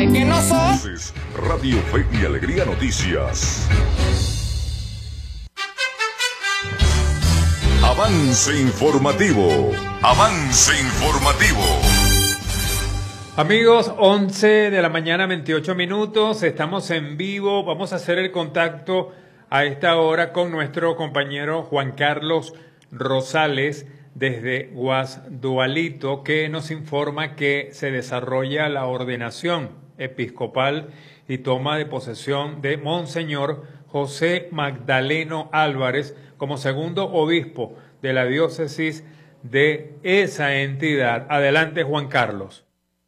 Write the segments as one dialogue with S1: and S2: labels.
S1: que no soy.
S2: Radio Fe y Alegría Noticias. Avance informativo. Avance informativo.
S3: Amigos, 11 de la mañana, 28 minutos. Estamos en vivo. Vamos a hacer el contacto a esta hora con nuestro compañero Juan Carlos Rosales desde Guasdualito, que nos informa que se desarrolla la ordenación episcopal y toma de posesión de Monseñor José Magdaleno Álvarez como segundo obispo de la diócesis de esa entidad. Adelante, Juan Carlos.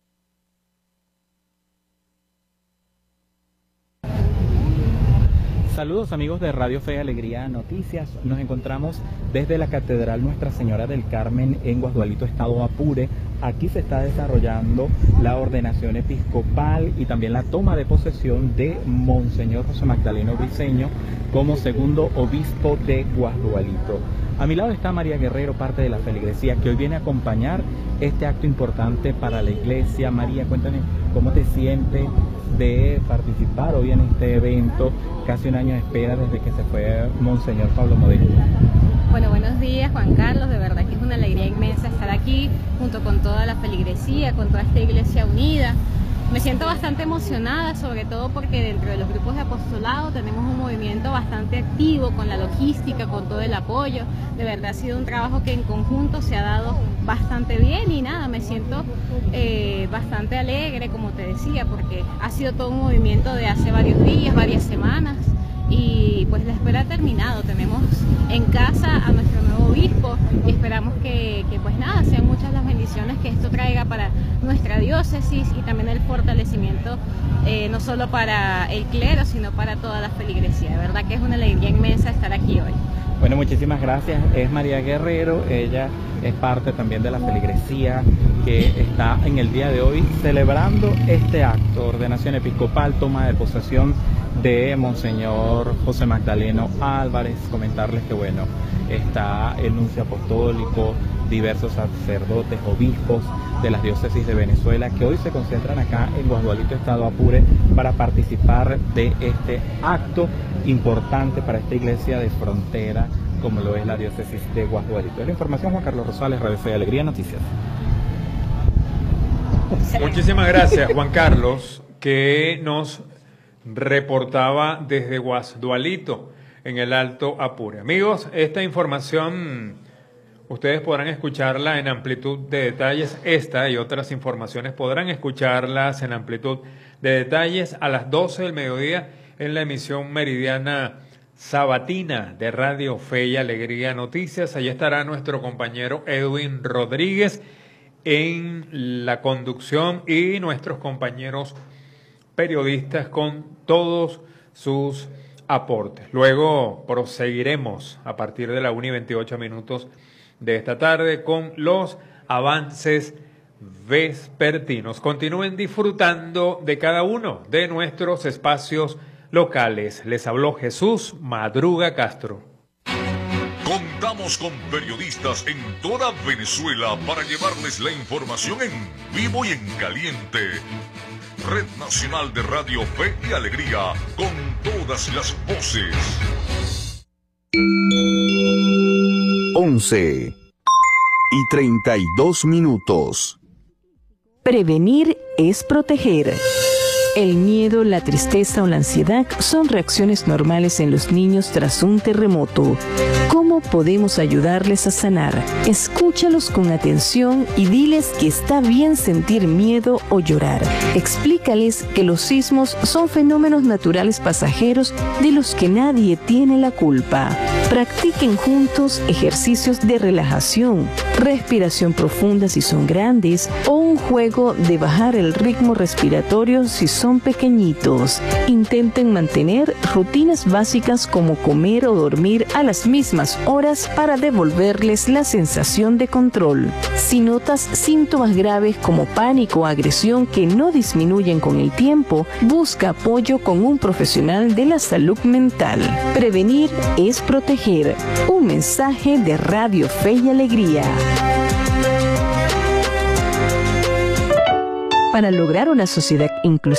S4: Saludos amigos de Radio Fe y Alegría Noticias. Nos encontramos desde la Catedral Nuestra Señora del Carmen en Guasdualito, Estado Apure. Aquí se está desarrollando la ordenación episcopal y también la toma de posesión de Monseñor José Magdaleno Briceño como segundo obispo de Guasdualito. A mi lado está María Guerrero, parte de la feligresía, que hoy viene a acompañar este acto importante para la iglesia. María, cuéntame cómo te sientes de participar hoy en este evento, casi un año de espera desde que se fue Monseñor Pablo Modesto.
S5: Bueno, buenos días Juan Carlos, de verdad que es una alegría inmensa estar aquí junto con toda la feligresía, con toda esta iglesia unida. Me siento bastante emocionada, sobre todo porque dentro de los grupos de apostolado tenemos un movimiento bastante activo con la logística, con todo el apoyo. De verdad ha sido un trabajo que en conjunto se ha dado bastante bien y nada, me siento bastante alegre, como te decía, porque ha sido todo un movimiento de hace varios días, varias semanas y pues la espera ha terminado. Tenemos en casa a nuestro nuevo obispo y esperamos que pues nada, sean muchas las bendiciones que esto traiga para nuestra diócesis y también el fortalecimiento no solo para el clero sino para toda la feligresía. De verdad que es una alegría inmensa estar aquí hoy.
S4: Bueno, muchísimas gracias. Es María Guerrero, ella es parte también de la feligresía que está en el día de hoy celebrando este acto, ordenación episcopal, toma de posesión de Monseñor José Magdaleno Álvarez. Comentarles que bueno, está el nuncio apostólico, diversos sacerdotes, obispos de las diócesis de Venezuela que hoy se concentran acá en Guasdualito, Estado Apure, para participar de este acto importante para esta iglesia de frontera como lo es la diócesis de Guasdualito. La información, Juan Carlos Rosales, Radio Fe y Alegría Noticias.
S3: Muchísimas gracias, Juan Carlos, que nos reportaba desde Guasdualito en el Alto Apure. Amigos, esta información ustedes podrán escucharla en amplitud de detalles. Esta y otras informaciones podrán escucharlas en amplitud de detalles a las 12 del mediodía en la emisión meridiana sabatina de Radio Fe y Alegría Noticias. Allí estará nuestro compañero Edwin Rodríguez en la conducción y nuestros compañeros periodistas con todos sus aportes. Luego proseguiremos a partir de la 1:28 de esta tarde con los avances vespertinos. Continúen disfrutando de cada uno de nuestros espacios locales. Les habló Jesús Madruga Castro.
S2: Contamos con periodistas en toda Venezuela para llevarles la información en vivo y en caliente. Red Nacional de Radio Fe y Alegría, con todas las voces.
S6: 11:32.
S7: Prevenir es proteger. El miedo, la tristeza o la ansiedad son reacciones normales en los niños tras un terremoto. ¿Cómo podemos ayudarles a sanar? Escúchalos con atención y diles que está bien sentir miedo o llorar. Explícales que los sismos son fenómenos naturales pasajeros de los que nadie tiene la culpa. Practiquen juntos ejercicios de relajación, respiración profunda si son grandes o un juego de bajar el ritmo respiratorio si son pequeñitos. Intenten mantener rutinas básicas como comer o dormir a las mismas horas para devolverles la sensación de control. Si notas síntomas graves como pánico o agresión que no disminuyen con el tiempo, busca apoyo con un profesional de la salud mental. Prevenir es proteger. Un mensaje de Radio Fe y Alegría. Para lograr una sociedad inclusiva,